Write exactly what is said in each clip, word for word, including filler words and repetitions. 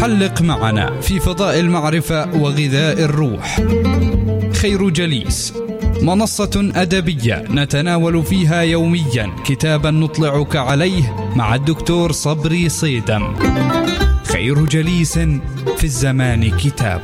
حلق معنا في فضاء المعرفة وغذاء الروح. خير جليس، منصة أدبية نتناول فيها يوميا كتابا نطلعك عليه مع الدكتور صبري صيدم. خير جليس في الزمان كتاب.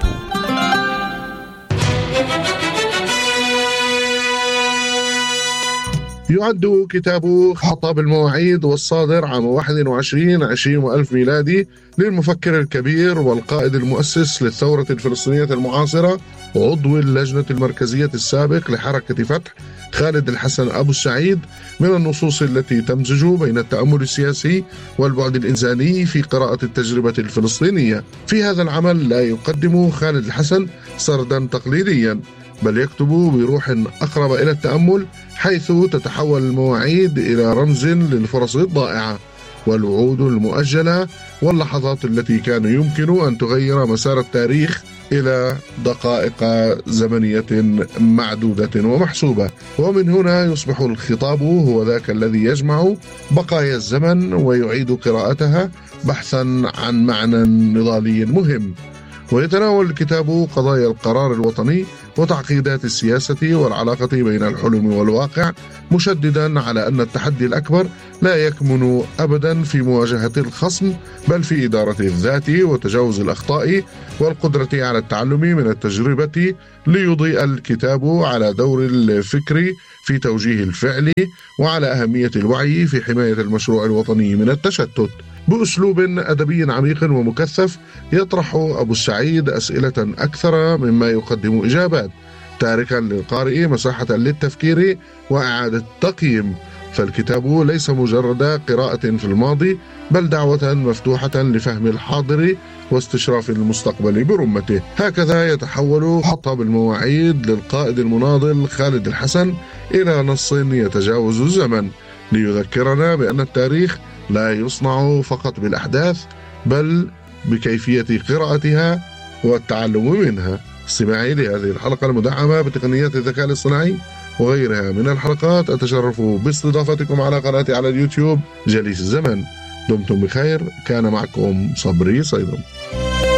يعد كتاب حطب المواعيد والصادر عام واحد وعشرين عشرين وألف ميلادي للمفكر الكبير والقائد المؤسس للثورة الفلسطينية المعاصرة وعضو اللجنة المركزية السابق لحركة فتح خالد الحسن أبو السعيد، من النصوص التي تمزج بين التأمل السياسي والبعد الإنساني في قراءة التجربة الفلسطينية. في هذا العمل لا يقدم خالد الحسن سردا تقليديا، بل يكتب بروح أقرب إلى التأمل، حيث تتحول المواعيد إلى رمز للفرص الضائعة والوعود المؤجلة واللحظات التي كان يمكن أن تغير مسار التاريخ إلى دقائق زمنية معدودة ومحسوبة. ومن هنا يصبح الخطاب هو ذاك الذي يجمع بقايا الزمن ويعيد قراءتها بحثا عن معنى نضالي مهم. ويتناول الكتاب قضايا القرار الوطني وتعقيدات السياسة والعلاقة بين الحلم والواقع، مشددا على أن التحدي الأكبر لا يكمن أبدا في مواجهة الخصم، بل في إدارة الذات وتجاوز الأخطاء والقدرة على التعلم من التجربة، ليضيء الكتاب على دور الفكر في توجيه الفعل وعلى أهمية الوعي في حماية المشروع الوطني من التشتت. بأسلوب أدبي عميق ومكثف يطرح أبو السعيد أسئلة أكثر مما يقدم إجابات، تاركا للقارئ مساحة للتفكير وإعادة التقييم. فالكتاب ليس مجرد قراءة في الماضي، بل دعوة مفتوحة لفهم الحاضر واستشراف المستقبل برمته. هكذا يتحول حطب المواعيد للقائد المناضل خالد الحسن إلى نص يتجاوز الزمن، ليذكرنا بأن التاريخ لا يصنع فقط بالأحداث، بل بكيفية قراءتها والتعلم منها. استماعي لهذه الحلقة المدعمة بتقنيات الذكاء الاصطناعي وغيرها من الحلقات، أتشرف باستضافتكم على قناتي على اليوتيوب جليس الزمن. دمتم بخير، كان معكم صبري صيدم.